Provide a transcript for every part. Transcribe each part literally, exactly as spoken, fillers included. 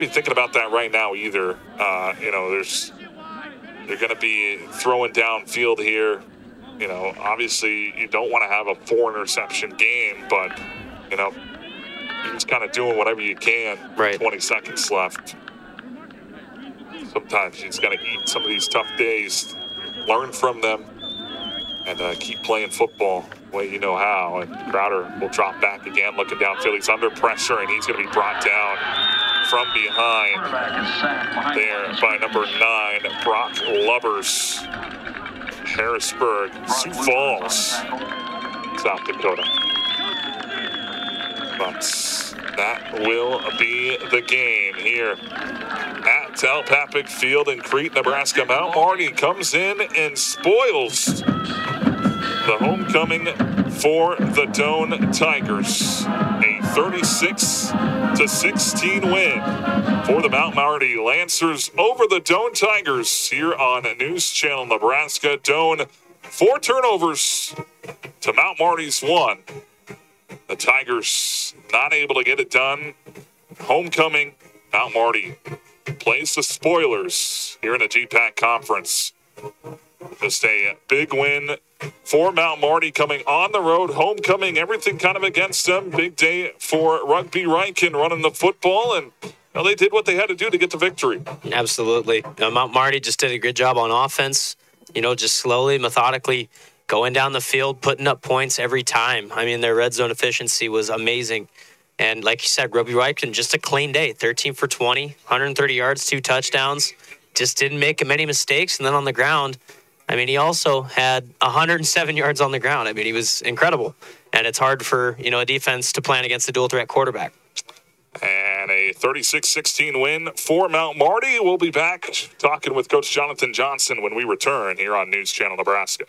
be thinking about that right now either. Uh, you know, there's they're going to be throwing downfield here. You know, obviously you don't want to have a four interception game, but you know, you're just kind of doing whatever you can. Right. twenty seconds left. Sometimes you just got to eat some of these tough days, learn from them, and uh, keep playing football the way you know how. And Crowder will drop back again, looking downfield. He's under pressure, and he's going to be brought down from behind there by number nine, Brock Lubbers. Harrisburg, Sioux Falls, South Dakota. But that will be the game here at Telpapic Field in Crete, Nebraska. Mount Marty comes in and spoils the homecoming for the Doane Tigers. A thirty-six to sixteen win for the Mount Marty Lancers over the Doane Tigers here on News Channel Nebraska. Doane, four turnovers to Mount Marty's one. The Tigers not able to get it done. Homecoming, Mount Marty plays the spoilers here in the G PAC Conference. Just a big win for Mount Marty coming on the road. Homecoming, everything kind of against them. Big day for Rugby Riken running the football, and well, they did what they had to do to get the victory. Absolutely. Uh, Mount Marty just did a good job on offense, you know, just slowly, methodically going down the field, putting up points every time. I mean, their red zone efficiency was amazing. And like you said, Rugby Riken, just a clean day, thirteen for twenty, one hundred thirty yards, two touchdowns. Just didn't make many mistakes. And then on the ground, I mean, he also had one hundred seven yards on the ground. I mean, he was incredible. And it's hard for, you know, a defense to plan against a dual-threat quarterback. And a thirty-six sixteen win for Mount Marty. We'll be back talking with Coach Jonathan Johnson when we return here on News Channel Nebraska.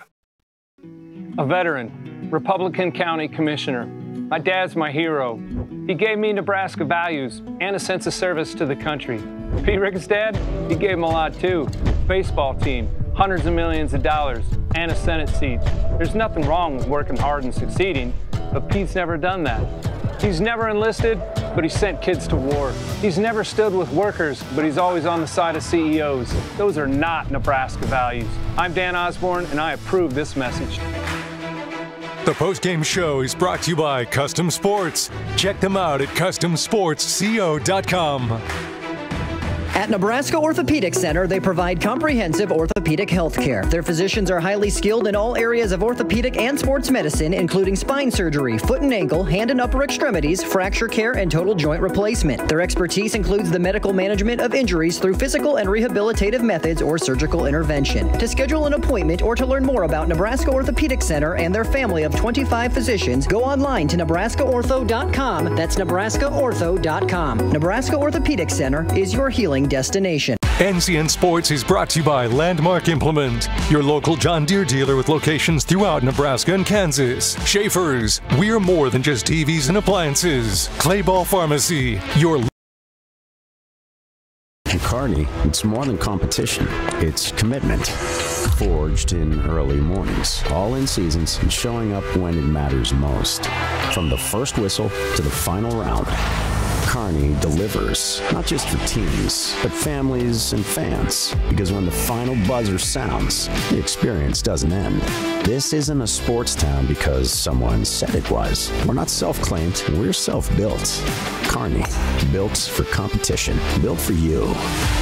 A veteran, Republican County Commissioner. My dad's my hero. He gave me Nebraska values and a sense of service to the country. Pete Rick's dad, he gave him a lot too. Baseball team, hundreds of millions of dollars, and a Senate seat. There's nothing wrong with working hard and succeeding, but Pete's never done that. He's never enlisted, but he sent kids to war. He's never stood with workers, but he's always on the side of C E Os. Those are not Nebraska values. I'm Dan Osborne, and I approve this message. The postgame show is brought to you by Custom Sports. Check them out at custom sports co dot com. At Nebraska Orthopedic Center, they provide comprehensive orthopedic health care. Their physicians are highly skilled in all areas of orthopedic and sports medicine, including spine surgery, foot and ankle, hand and upper extremities, fracture care, and total joint replacement. Their expertise includes the medical management of injuries through physical and rehabilitative methods or surgical intervention. To schedule an appointment or to learn more about Nebraska Orthopedic Center and their family of twenty-five physicians, go online to nebraska ortho dot com. That's nebraska ortho dot com. Nebraska Orthopedic Center is your healing destination. N C N Sports is brought to you by Landmark Implement, your local John Deere dealer with locations throughout Nebraska and Kansas. Schaefer's, we're more than just T Vs and appliances. Clayball Pharmacy, your... At Kearney, it's more than competition. It's commitment. Forged in early mornings, all in seasons, and showing up when it matters most. From the first whistle to the final round, Kearney delivers, not just for teams, but families and fans. Because when the final buzzer sounds, the experience doesn't end. This isn't a sports town because someone said it was. We're not self-claimed, we're self-built. Kearney, built for competition, built for you.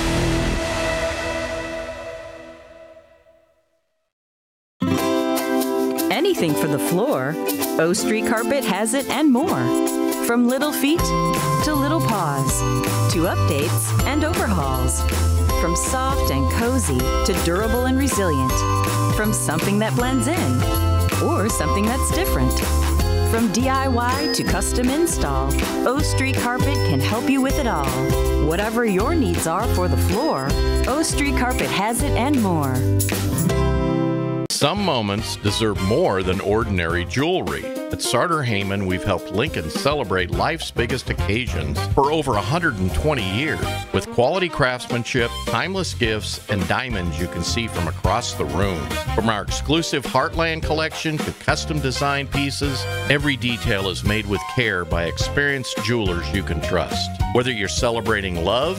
Anything for the floor, O Street Carpet has it and more. From little feet to little paws, to updates and overhauls. From soft and cozy to durable and resilient. From something that blends in or something that's different. From D I Y to custom install, O Street Carpet can help you with it all. Whatever your needs are for the floor, O Street Carpet has it and more. Some moments deserve more than ordinary jewelry. At Sartor Heyman, we've helped Lincoln celebrate life's biggest occasions for over one hundred twenty years. With quality craftsmanship, timeless gifts, and diamonds you can see from across the room. From our exclusive Heartland collection to custom designed pieces, every detail is made with care by experienced jewelers you can trust. Whether you're celebrating love,